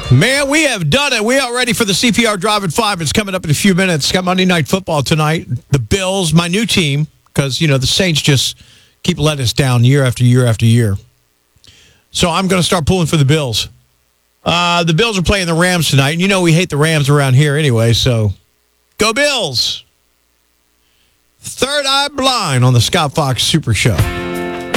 Man, we have done it. We are ready for the CPR Drive at 5. It's coming up in a few minutes. Got Monday Night Football tonight. The Bills, my new team, because, the Saints just keep letting us down year after year after year. So I'm going to start pulling for the Bills. The Bills are playing the Rams tonight. And we hate the Rams around here anyway, so go Bills. Third Eye Blind on the Scott Fox Super Show.